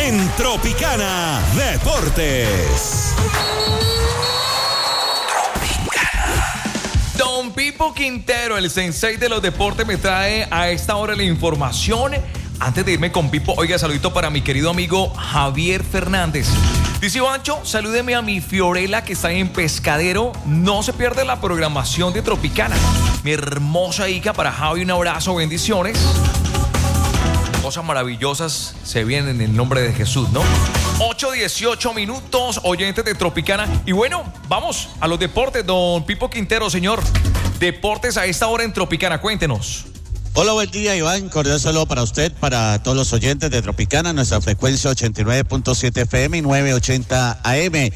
en Tropicana Deportes. Don Pipo Quintero, el sensei de los deportes, me trae a esta hora la información. Antes de irme con Pipo, oiga, saludito para mi querido amigo Javier Fernández. Dice Bancho, salúdeme a mi Fiorella que está en Pescadero. No se pierde la programación de Tropicana. Mi hermosa hija, para Javi, un abrazo, bendiciones. Cosas maravillosas se vienen en el nombre de Jesús, ¿no? 8:18, oyentes de Tropicana. Y bueno, vamos a los deportes, don Pipo Quintero, señor. Deportes a esta hora en Tropicana, cuéntenos. Hola, buen día, Iván. Cordial saludo para usted, para todos los oyentes de Tropicana, nuestra frecuencia 89.7 FM y 980 AM.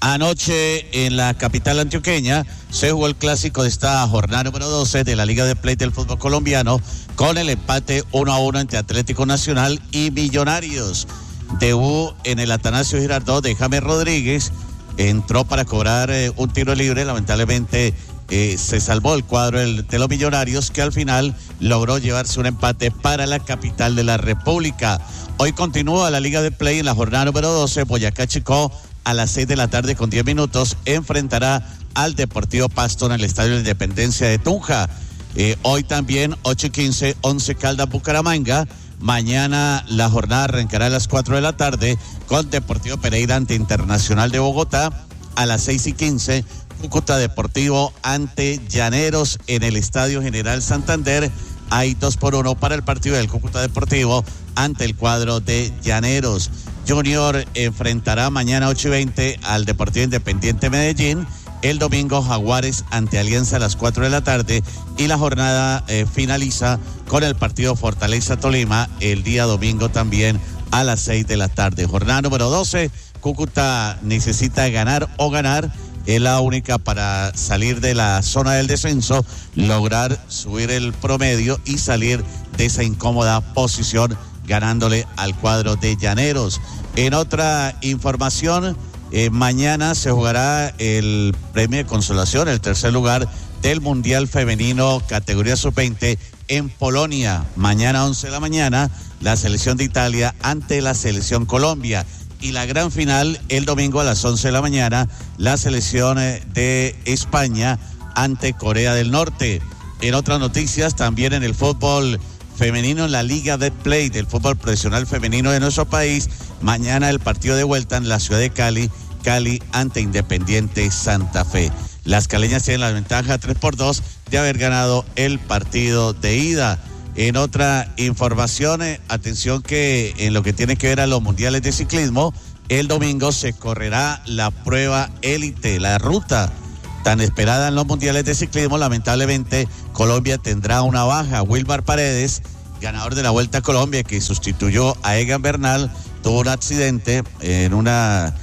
Anoche en la capital antioqueña se jugó el clásico de esta jornada número 12 de la Liga de Play del fútbol colombiano con el empate 1-1 entre Atlético Nacional y Millonarios. Debut en el Atanasio Girardot de James Rodríguez, entró para cobrar un tiro libre, lamentablemente se salvó el cuadro de los Millonarios, que al final logró llevarse un empate para la capital de la República. Hoy continúa la Liga de Play en la jornada número 12. Boyacá Chicó a las 6 de la tarde con 10 minutos enfrentará al Deportivo Pasto en el Estadio de Independencia de Tunja. Hoy también 8:15, 11 Caldas Bucaramanga. Mañana la jornada arrancará a las 4 de la tarde con Deportivo Pereira ante Internacional de Bogotá. A las 6:15, Cúcuta Deportivo ante Llaneros en el Estadio General Santander. Hay 2-1 para el partido del Cúcuta Deportivo ante el cuadro de Llaneros. Junior enfrentará mañana 8:20 al Deportivo Independiente Medellín. El domingo Jaguares ante Alianza a las 4 de la tarde y la jornada finaliza con el partido Fortaleza Tolima el día domingo también a las 6 de la tarde. Jornada número 12, Cúcuta necesita ganar o ganar. Es la única para salir de la zona del descenso, lograr subir el promedio y salir de esa incómoda posición ganándole al cuadro de Llaneros. En otra información, mañana se jugará el premio de consolación, el tercer lugar del Mundial Femenino categoría sub-20 en Polonia. Mañana 11 de la mañana, la selección de Italia ante la selección Colombia. Y la gran final el domingo a las 11 de la mañana, la selección de España ante Corea del Norte. En otras noticias, también en el fútbol femenino, en la Liga de Play del fútbol profesional femenino de nuestro país, mañana el partido de vuelta en la ciudad de Cali ante Independiente Santa Fe. Las caleñas tienen la ventaja 3-2 de haber ganado el partido de ida. En otra información, atención que en lo que tiene que ver a los mundiales de ciclismo, el domingo se correrá la prueba élite, la ruta tan esperada en los mundiales de ciclismo. Lamentablemente, Colombia tendrá una baja. Wilmar Paredes, ganador de la Vuelta a Colombia, que sustituyó a Egan Bernal, tuvo un accidente en una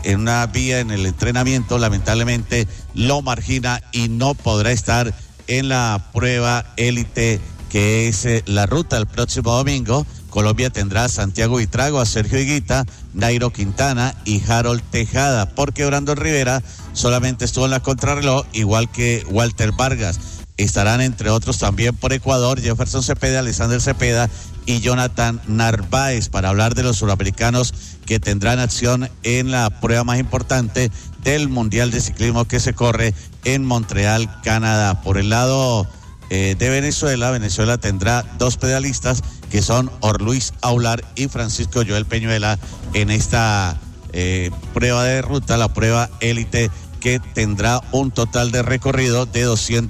vía en el entrenamiento. Lamentablemente lo margina y no podrá estar en la prueba élite, que es la ruta el próximo domingo. Colombia tendrá a Santiago Buitrago, a Sergio Higuita, Nairo Quintana y Harold Tejada, porque Brandon Rivera solamente estuvo en la contrarreloj, igual que Walter Vargas. Estarán entre otros también por Ecuador Jefferson Cepeda, Alexander Cepeda y Jonathan Narváez, para hablar de los suramericanos que tendrán acción en la prueba más importante del Mundial de Ciclismo que se corre en Montreal, Canadá. Por el lado de Venezuela tendrá dos pedalistas que son Orluis Aular y Francisco Joel Peñuela en esta prueba de ruta, la prueba élite, que tendrá un total de recorrido de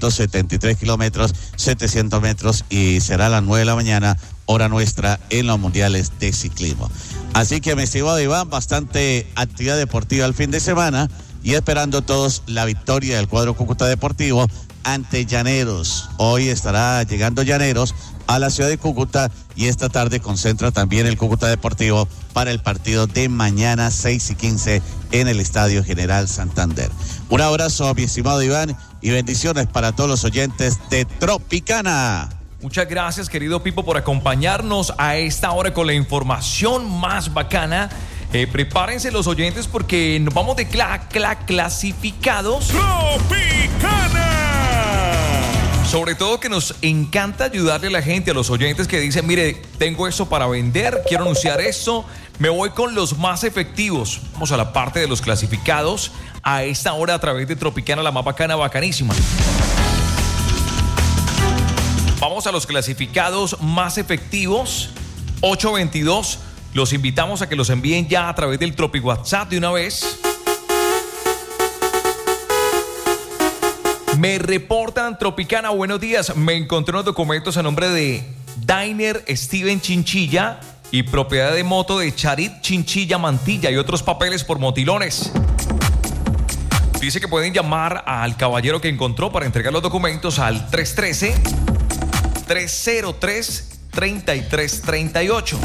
273 kilómetros, 700 metros, y será a las 9 de la mañana, hora nuestra, en los mundiales de ciclismo. Así que, mi estimado Iván, bastante actividad deportiva el fin de semana y esperando todos la victoria del cuadro Cúcuta Deportivo ante Llaneros. Hoy estará llegando Llaneros a la ciudad de Cúcuta y esta tarde concentra también el Cúcuta Deportivo para el partido de mañana 6:15 en el Estadio General Santander. Un abrazo, mi estimado Iván, y bendiciones para todos los oyentes de Tropicana. Muchas gracias, querido Pipo, por acompañarnos a esta hora con la información más bacana. Prepárense los oyentes porque nos vamos de clasificados. Tropicana. Sobre todo que nos encanta ayudarle a la gente, a los oyentes que dicen, mire, tengo esto para vender, quiero anunciar esto, me voy con los más efectivos. Vamos a la parte de los clasificados a esta hora a través de Tropicana, la más bacana, bacanísima. Vamos a los clasificados más efectivos, 822. Los invitamos a que los envíen ya a través del Tropi WhatsApp de una vez. Me reportan, Tropicana, buenos días. Me encontré unos documentos a nombre de Diner Steven Chinchilla y propiedad de moto de Charit Chinchilla Mantilla y otros papeles por motilones. Dice que pueden llamar al caballero que encontró para entregar los documentos al 313-303-3338.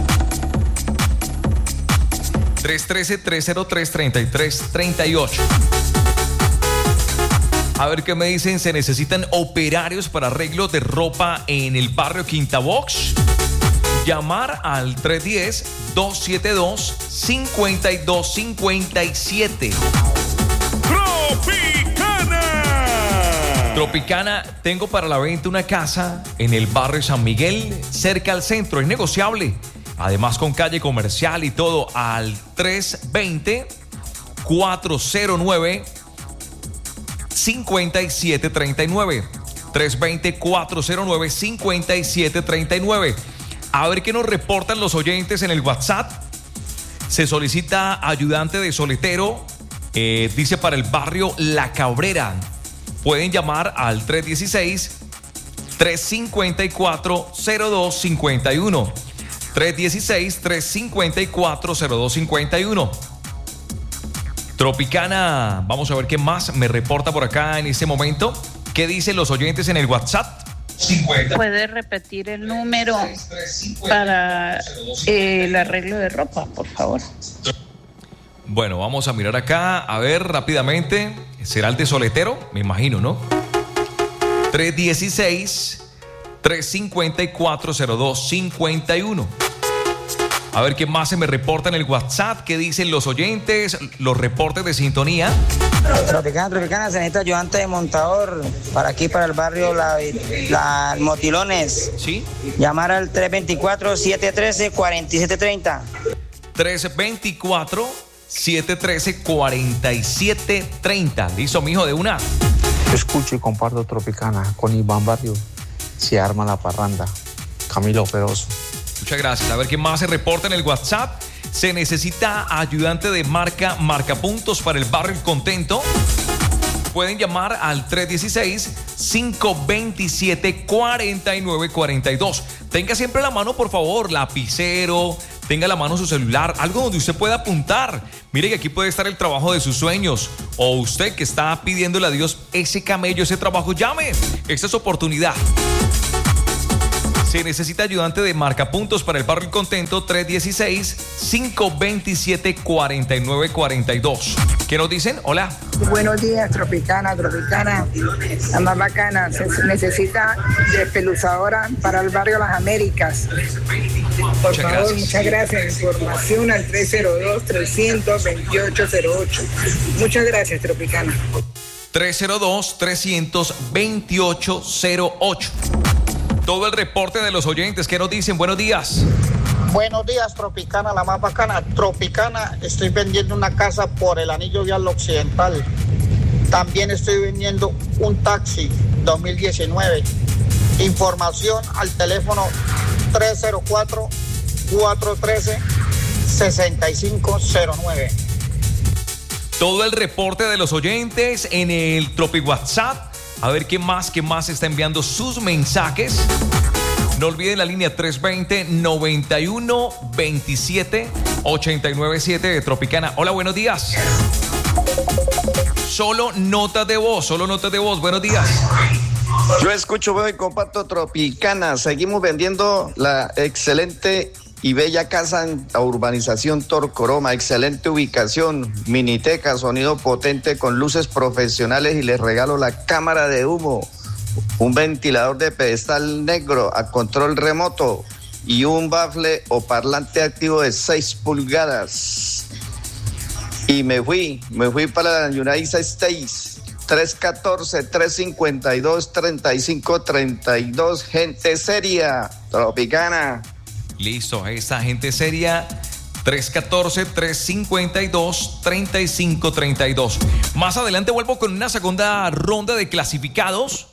313-303-3338. A ver qué me dicen. Se necesitan operarios para arreglo de ropa en el barrio Quinta Box. Llamar al 310-272-5257. Tropicana, tengo para la venta una casa en el barrio San Miguel, cerca al centro. Es negociable. Además con calle comercial y todo, al 320-409-5739. 320-409-5739. A ver qué nos reportan los oyentes en el WhatsApp. Se solicita ayudante de soletero, dice para el barrio La Cabrera. Pueden llamar al 316-354-0251. 316-354-0251. Tropicana, vamos a ver qué más me reporta por acá en este momento. ¿Qué dicen los oyentes en el WhatsApp? 50. ¿Puede repetir el número para el arreglo de ropa, por favor? Bueno, vamos a mirar acá, a ver rápidamente. ¿Será el de soletero? Me imagino, ¿no? 316-354-0251. A ver qué más se me reporta en el WhatsApp. ¿Qué dicen los oyentes? Los reportes de sintonía. Tropicana, se necesita ayudante de montador para aquí, para el barrio La Motilones. ¿Sí? Llamar al 324-713-4730. 324-713-4730. Listo, mijo, de una. Escucho y comparto Tropicana con Iván Barrio. Se arma la parranda. Camilo Peroso. Muchas gracias. A ver qué más se reporta en el WhatsApp. Se necesita ayudante de marcapuntos para el barrio El Contento. Pueden llamar al 316-527-4942. Tenga siempre a la mano, por favor, lapicero, tenga a la mano su celular, algo donde usted pueda apuntar. Mire que aquí puede estar el trabajo de sus sueños. O usted que está pidiéndole a Dios ese camello, ese trabajo, llame. Esta es su oportunidad. Se necesita ayudante de marcapuntos para el barrio El Contento, 316-527-4942. ¿Qué nos dicen? Hola. Buenos días, Tropicana, la más bacana. Se necesita despeluzadora para el barrio Las Américas. Por favor, muchas gracias. Información al 302-300-2808. Muchas gracias, Tropicana. 302-300-2808. Todo el reporte de los oyentes. ¿Qué nos dicen? Buenos días. Buenos días, Tropicana, la más bacana. Tropicana, estoy vendiendo una casa por el anillo vial occidental. También estoy vendiendo un taxi 2019. Información al teléfono 304-413-6509. Todo el reporte de los oyentes en el Tropi WhatsApp. A ver qué más está enviando sus mensajes. No olviden la línea 320-9127-897 de Tropicana. Hola, buenos días. Solo notas de voz. Buenos días. Yo escucho, veo y comparto Tropicana. Seguimos vendiendo la excelente y bella casa en la urbanización Torcoroma. Excelente ubicación, miniteca, sonido potente con luces profesionales y les regalo la cámara de humo, un ventilador de pedestal negro a control remoto y un bafle o parlante activo de 6 pulgadas. Y me fui para la United States. 314-352-3532. Gente seria, Tropicana. Listo, esa gente seria. 314-352-3532. Más adelante vuelvo con una segunda ronda de clasificados.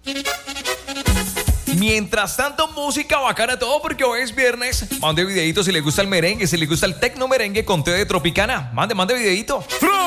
Mientras tanto, música bacana todo, porque hoy es viernes. Mande videito si le gusta el merengue, si le gusta el tecno merengue con té de Tropicana. Mande videito.